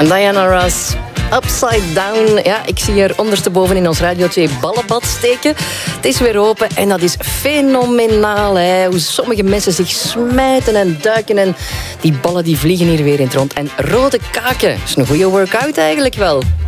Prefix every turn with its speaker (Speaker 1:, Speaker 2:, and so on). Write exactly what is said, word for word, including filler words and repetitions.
Speaker 1: En Diana Ross, Upside Down. Ja, ik zie hier ondersteboven in ons Radio twee ballenbad steken. Het is weer open en dat is fenomenaal. Hè? Hoe sommige mensen zich smijten en duiken. En die ballen die vliegen hier weer in het rond. En rode kaken. Dat is een goede workout eigenlijk wel.